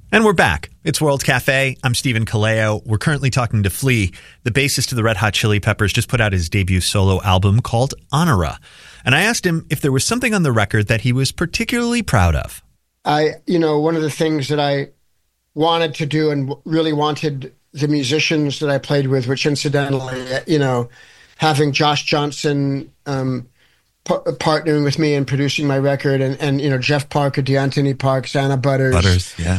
And we're back. It's World Cafe. I'm Stephen Kaleo. We're currently talking to Flea. The bassist of the Red Hot Chili Peppers just put out his debut solo album called Honora. And I asked him if there was something on the record that he was particularly proud of. One of the things that I wanted to do and really wanted the musicians that I played with, which incidentally, having Josh Johnson partnering with me and producing my record, and Jeff Parker, D'Anthony Parks, Anna Butters. Yeah.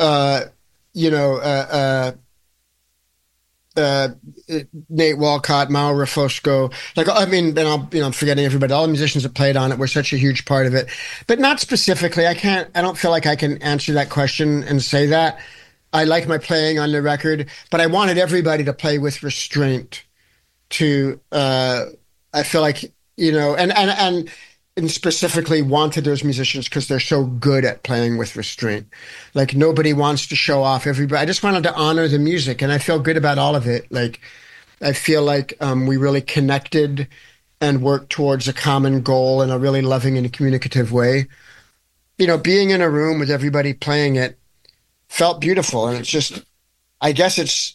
Nate Walcott, Mauro Rafosco, I'm forgetting everybody. All the musicians that played on it were such a huge part of it, but not specifically. I don't feel like I can answer that question and say that. I like my playing on the record, but I wanted everybody to play with restraint I feel like, and specifically wanted those musicians because they're so good at playing with restraint. Like, nobody wants to show off everybody. I just wanted to honor the music, and I feel good about all of it. Like, I feel like we really connected and worked towards a common goal in a really loving and communicative way. Being in a room with everybody playing it felt beautiful. And it's just, I guess it's,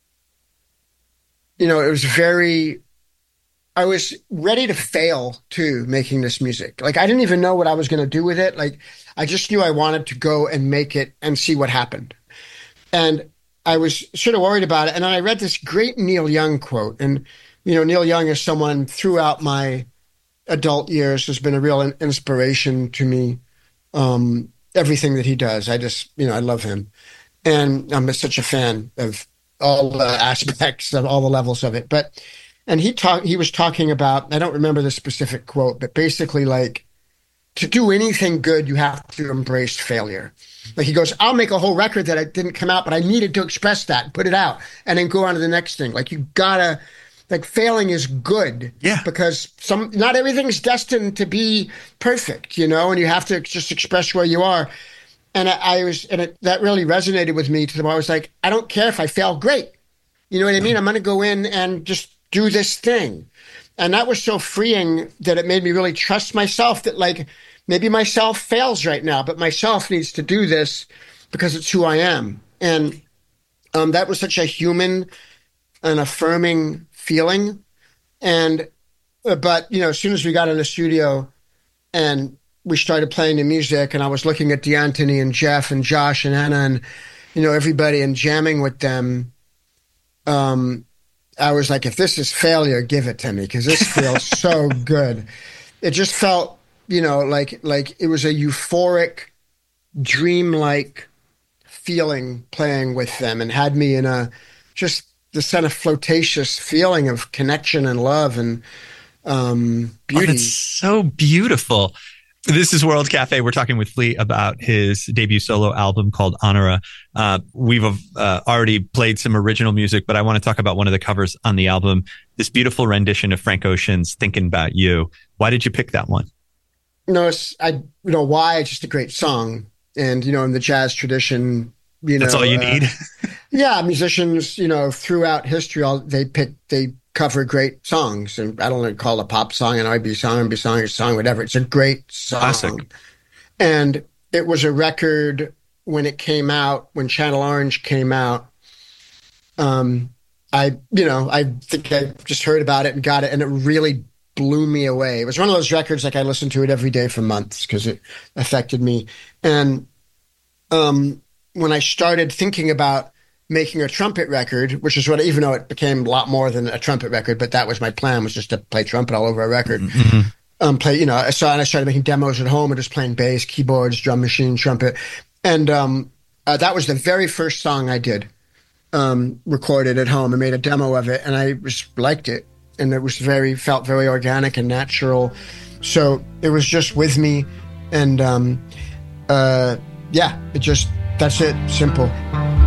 it was I was ready to fail too, making this music. Like, I didn't even know what I was going to do with it. Like, I just knew I wanted to go and make it and see what happened. And I was sort of worried about it. And then I read this great Neil Young quote. And, Neil Young is someone throughout my adult years has been a real inspiration to me. Everything that he does, I just, I love him. And I'm such a fan of all the aspects of all the levels of it. And he was talking about, I don't remember the specific quote, but basically, like, to do anything good, you have to embrace failure. Like, he goes, I'll make a whole record that didn't come out, but I needed to express that, put it out, and then go on to the next thing. Like, you gotta, like, failing is good. Yeah. Because not everything's destined to be perfect, and you have to just express where you are. And that really resonated with me to the point I was like, I don't care if I fail, great. You know what I mean? I'm going to go in and just do this thing. And that was so freeing that it made me really trust myself, that, like, maybe myself fails right now, but myself needs to do this because it's who I am. And that was such a human and affirming feeling. But as soon as we got in the studio and we started playing the music, and I was looking at D'Anthony and Jeff and Josh and Anna and, everybody, and jamming with them, I was like, if this is failure, give it to me, because this feels so good. It just felt, like it was a euphoric, dreamlike feeling playing with them, and had me in just this kind of flirtatious feeling of connection and love and beauty. Oh, that's so beautiful. This is World Cafe. We're talking with Flea about his debut solo album called Honora. We've already played some original music, but I want to talk about one of the covers on the album, this beautiful rendition of Frank Ocean's Thinking About You. Why did you pick that one? Why? It's just a great song. And, in the jazz tradition, that's all you need. Yeah. Musicians, throughout history, they cover great songs, and I don't know, call it a pop song, an R&B song, whatever. It's a great song. Classic. And it was a record when it came out, when Channel Orange came out. I think I just heard about it and got it, and it really blew me away. It was one of those records, like, I listened to it every day for months because it affected me. And when I started thinking about making a trumpet record, which is even though it became a lot more than a trumpet record, but that was my plan, was just to play trumpet all over a record. Mm-hmm. And I started making demos at home and just playing bass, keyboards, drum machine, trumpet. And that was the very first song I did, recorded at home. I made a demo of it, and I just liked it. And it felt very organic and natural. So it was just with me. And that's it, simple.